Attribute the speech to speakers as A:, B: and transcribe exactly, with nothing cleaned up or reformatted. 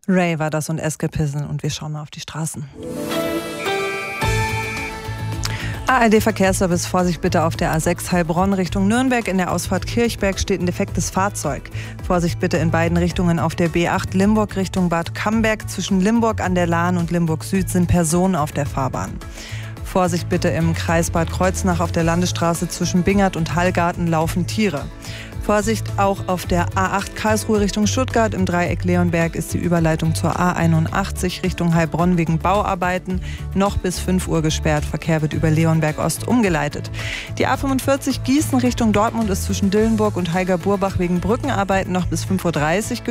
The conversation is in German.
A: Ray war das und Escapism und wir schauen mal auf die Straßen. A R D-Verkehrsservice, Vorsicht bitte auf der A sechs Heilbronn Richtung Nürnberg. In der Ausfahrt Kirchberg steht ein defektes Fahrzeug. Vorsicht bitte in beiden Richtungen auf der B acht Limburg Richtung Bad Camberg. Zwischen Limburg an der Lahn und Limburg Süd sind Personen auf der Fahrbahn. Vorsicht bitte im Kreis Bad Kreuznach auf der Landesstraße zwischen Bingert und Hallgarten laufen Tiere. Vorsicht auch auf der A acht Karlsruhe Richtung Stuttgart. Im Dreieck Leonberg ist die Überleitung zur A einundachtzig Richtung Heilbronn wegen Bauarbeiten noch bis fünf Uhr gesperrt. Verkehr wird über Leonberg Ost umgeleitet. Die A fünfundvierzig Gießen Richtung Dortmund ist zwischen Dillenburg und Heiger-Burbach wegen Brückenarbeiten noch bis fünf Uhr dreißig gesperrt.